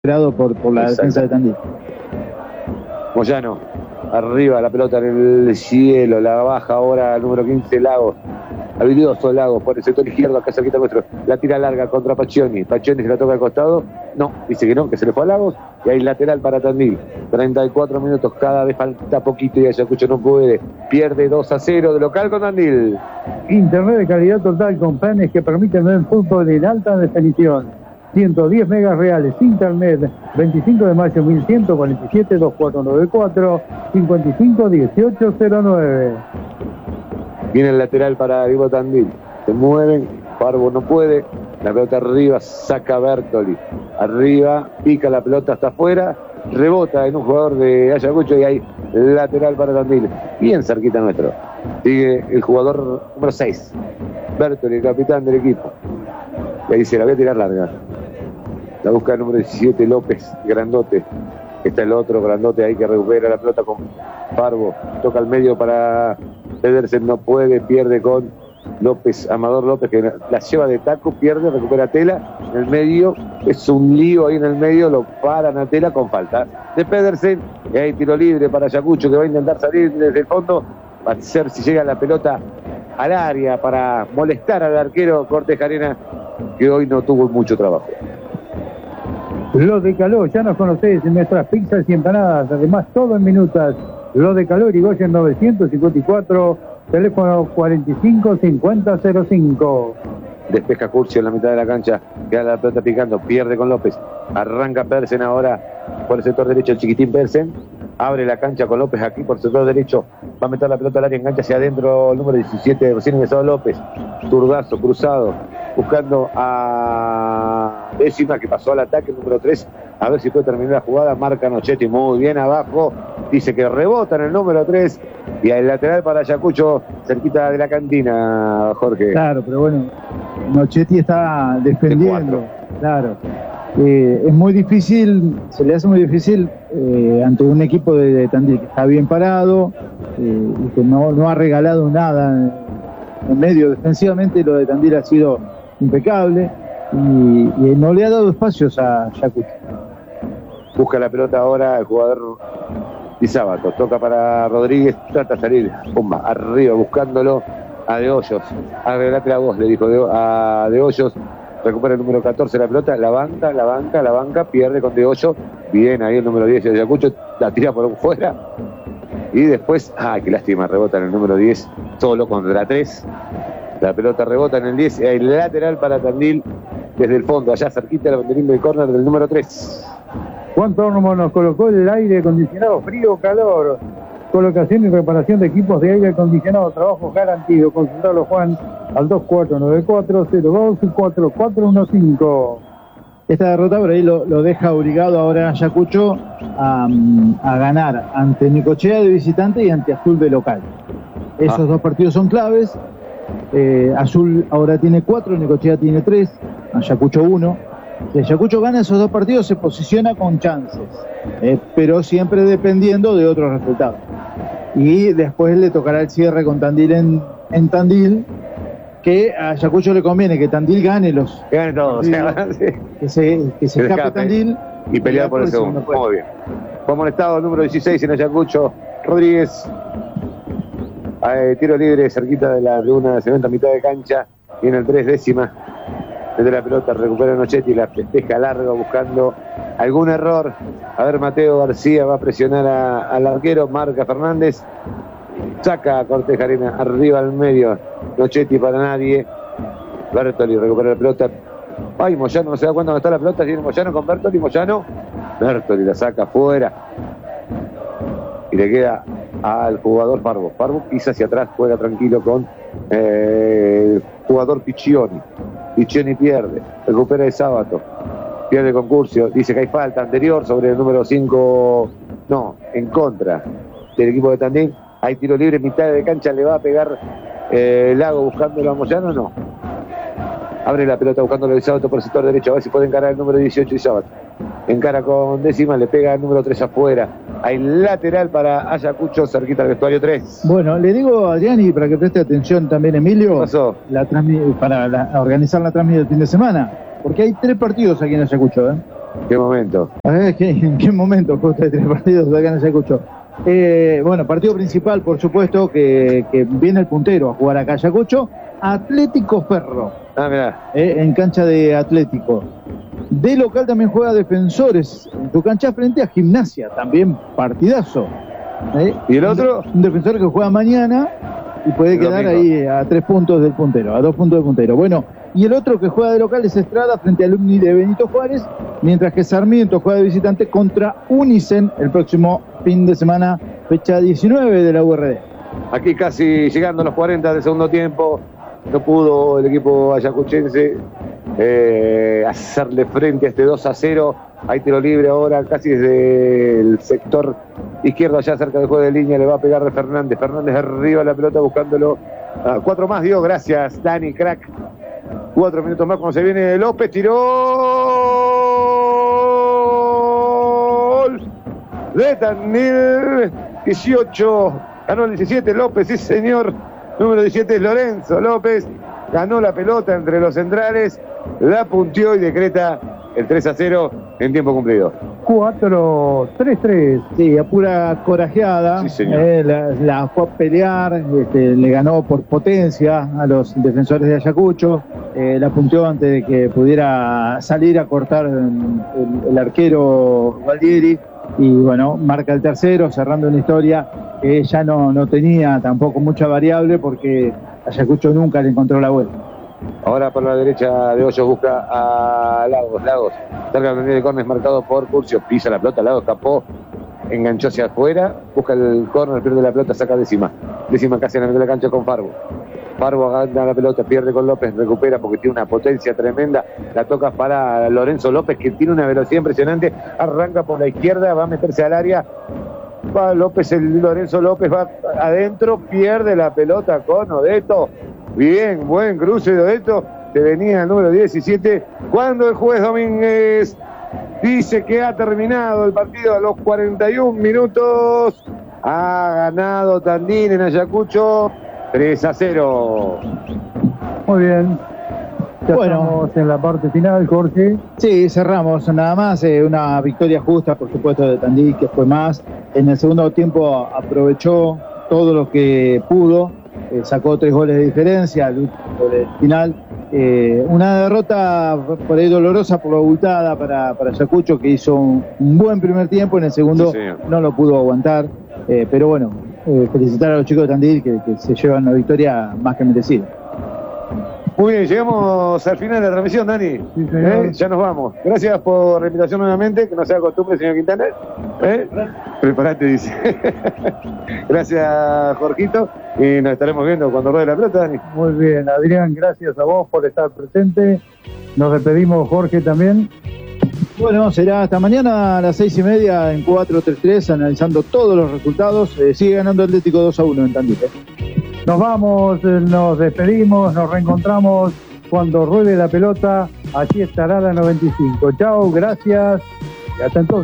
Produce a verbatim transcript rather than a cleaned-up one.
por, por la defensa de Tandil. Moyano, arriba la pelota en el cielo, la baja ahora al número quince, Lagos. Habilidoso Lagos por el sector izquierdo, acá cerquita nuestro. La tira larga contra Paccioni. Paccioni se la toca al costado. No, dice que no, que se le fue a Lagos. Y hay lateral para Tandil. treinta y cuatro minutos, cada vez falta poquito y Ayacucho no puede. Pierde dos a cero de local con Tandil. Internet de calidad total con planes que permiten ver fútbol en alta definición. ciento diez megas reales, internet, veinticinco de mayo mil ciento cuarenta y siete, dos cuatro nueve cuatro, cincuenta y cinco dieciocho cero nueve. Viene el lateral para Vivo Tandil. Se mueven, Parvo no puede. La pelota arriba, saca Bertoli. Arriba, pica la pelota hasta afuera. Rebota en un jugador de Ayacucho y hay lateral para Tandil. Bien cerquita nuestro. Sigue el jugador número seis. Bertoli, el capitán del equipo. Y ahí se la voy a tirar larga. La busca el número diecisiete, López, grandote. Está el otro grandote ahí que recupera la pelota con Parvo. Toca al medio para Pedersen, no puede, pierde con López, Amador López, que la lleva de taco, pierde, recupera Tela. En el medio, es un lío ahí en el medio, lo paran a Tela con falta de Pedersen. Y hay tiro libre para Ayacucho, que va a intentar salir desde el fondo. Va a ser si llega la pelota al área para molestar al arquero Cortés Arena, que hoy no tuvo mucho trabajo. Los de Caló, ya nos conocéis en nuestras pizzas y empanadas, además todo en minutas. Los de Caló, Irigoyen novecientos cincuenta y cuatro, teléfono cuarenta y cinco cincuenta cero cinco. Despeja Curcio en la mitad de la cancha, queda la pelota picando, pierde con López, arranca Persen ahora por el sector derecho, el chiquitín Persen, abre la cancha con López aquí por el sector derecho, va a meter la pelota al área, engancha hacia adentro el número diecisiete, recién ingresado López, zurdazo, cruzado, buscando a Décima, que pasó al ataque, el número tres, a ver si puede terminar la jugada, marca Nochetti muy bien abajo, dice que rebota en el número tres, y el lateral para Ayacucho, cerquita de la cantina, Jorge. Claro, pero bueno, Nochetti está defendiendo, De claro. Eh, es muy difícil, se le hace muy difícil eh, ante un equipo de, de Tandil que está bien parado eh, y que no, no ha regalado nada en, en medio. Defensivamente lo de Tandil ha sido impecable y, y no le ha dado espacios a Ayacucho. Busca la pelota ahora el jugador Di Sábato, toca para Rodríguez, trata de salir, pumba, arriba buscándolo a De Hoyos, arreglate la voz, le dijo de, a De Hoyos, recupera el número catorce la pelota, la banca, la banca, la banca, pierde con De Hoyos, bien ahí el número diez de Ayacucho, la tira por fuera, y después, ay, qué lástima, rebota en el número diez, solo contra tres, la pelota rebota en el diez, y hay lateral para Tandil, desde el fondo, allá cerquita del banderín del córner del número tres. Juan Tormo nos colocó el aire acondicionado, frío, calor, colocación y reparación de equipos de aire acondicionado, trabajos garantidos. Consultalo, Juan, al dos cuatro nueve cuatro cero dos cuatro cuatro uno cinco. Esta derrota por ahí lo, lo deja obligado ahora a Ayacucho a, a ganar ante Necochea de visitante y ante Azul de local. Esos ah. dos partidos son claves. Eh, Azul ahora tiene cuatro, Necochea tiene tres, Ayacucho uno. Si Ayacucho gana esos dos partidos se posiciona con chances, eh, pero siempre dependiendo de otros resultados. Y después le tocará el cierre con Tandil en, en Tandil, que a Ayacucho le conviene que Tandil gane los... Gane todos, sí. que se, que se escape Tandil. Y pelear por el segundo. segundo Muy bien. Fue amonestado el número dieciséis en Ayacucho, Rodríguez. Eh, tiro libre cerquita de la luna de cemento a mitad de cancha. Viene el tres décima. Desde la pelota recupera Nochetti, la festeja largo buscando algún error. A ver, Mateo García va a presionar a, al arquero, marca Fernández, saca a Cortés Arena arriba al medio, Nochetti para nadie, Bertoli recupera la pelota, ay, Moyano no se da cuenta dónde está la pelota, tiene Moyano con Bertoli, Moyano, Bertoli la saca afuera y le queda al jugador Parvo. Parvo pisa hacia atrás, juega tranquilo con eh, el jugador Piccioni. Piccioni pierde, recupera el Sábato, pierde con Curcio, dice que hay falta anterior sobre el número cinco, no, en contra del equipo de Tandil. Hay tiro libre, mitad de cancha, le va a pegar eh, Lago buscándolo a Moyano, no. Abre la pelota buscándolo el Sábato por el sector derecho, a ver si puede encarar el número dieciocho y Sábato. Encara con décima, le pega el número tres afuera. Hay lateral para Ayacucho, cerquita del vestuario tres. Bueno, le digo a Adriani para que preste atención también, Emilio, ¿Qué pasó? La para la, organizar la transmisión del fin de semana, porque hay tres partidos aquí en Ayacucho, ¿eh? ¿Qué momento? A ver, ¿qué, ¿en qué momento fue usted tres partidos acá en Ayacucho? Eh, bueno, partido principal, por supuesto, que, que viene el puntero a jugar acá a Ayacucho. Atlético Ferro. Ah, mirá. Eh, en cancha de Atlético. De local también juega Defensores en su cancha frente a Gimnasia. También partidazo. Eh, ¿Y el otro? Un Defensor que juega mañana y puede quedar ahí a tres puntos del puntero, a dos puntos del puntero. Bueno, y el otro que juega de local es Estrada frente a Alumni de Benito Juárez, mientras que Sarmiento juega de visitante contra Unicen el próximo fin de semana, fecha diecinueve de la U R D. Aquí casi llegando a los cuarenta del segundo tiempo, no pudo el equipo ayacuchense eh, hacerle frente a este dos a cero. Hay tiro libre ahora, casi desde el sector izquierdo, allá cerca del juego de línea, le va a pegar de Fernández. Fernández arriba la pelota buscándolo. Ah, cuatro más dio, gracias Dani, crack. Cuatro minutos más cuando se viene López, tiró de Tandil, dieciocho, ganó el diecisiete López, sí señor, número diecisiete es Lorenzo López, ganó la pelota entre los centrales, la punteó y decreta el tres a cero en tiempo cumplido. cuatro tres tres. Sí, a pura corajeada. Sí, señor. Eh, la, la fue a pelear, este, le ganó por potencia a los Defensores de Ayacucho. Eh, la punteó antes de que pudiera salir a cortar el, el, el arquero Valdieri. Y bueno, marca el tercero, cerrando una historia que ya no, no tenía tampoco mucha variable porque Ayacucho nunca le encontró la vuelta. Ahora por la derecha de Hoyos busca a Lagos, Lagos, cerca del de córner marcado por Curcio, pisa la pelota, Lagos escapó, enganchó hacia afuera, busca el córner, pierde la pelota, saca décima, décima casi en la mitad de la cancha con Farbo. Farbo gana la pelota, pierde con López, recupera porque tiene una potencia tremenda, la toca para Lorenzo López que tiene una velocidad impresionante, arranca por la izquierda, va a meterse al área, va López, el Lorenzo López va adentro, pierde la pelota con Odeto. Bien, buen cruce de esto, que venía el número diecisiete, cuando el juez Domínguez dice que ha terminado el partido a los cuarenta y un minutos, ha ganado Tandil en Ayacucho, tres a cero. Muy bien. Ya Bueno. estamos en la parte final, Jorge. Sí, cerramos nada más, eh, una victoria justa, por supuesto, de Tandil, que fue más. En el segundo tiempo aprovechó todo lo que pudo, eh, sacó tres goles de diferencia, el último final. Eh, una derrota por ahí dolorosa por la abultada para, para Ayacucho, que hizo un, un buen primer tiempo, en el segundo Sí, no lo pudo aguantar, eh, pero bueno, eh, felicitar a los chicos de Tandil que, que se llevan una victoria más que merecida. Muy bien, llegamos al final de la transmisión, Dani. Sí, señor. ¿Eh? Ya nos vamos. Gracias por la invitación nuevamente, que no sea costumbre, señor Quintana. ¿Eh? Preparate, dice. Gracias, Jorgito. Y nos estaremos viendo cuando ruede la pelota, Dani. Muy bien, Adrián, gracias a vos por estar presente. Nos despedimos, Jorge, también. Bueno, será hasta mañana a las seis y media en cuatro tres tres, analizando todos los resultados. Eh, sigue ganando Atlético dos a uno en Tandil. ¿eh? Nos vamos, eh, nos despedimos, nos reencontramos cuando ruede la pelota. Aquí estará la noventa y cinco. Chao, gracias y hasta entonces.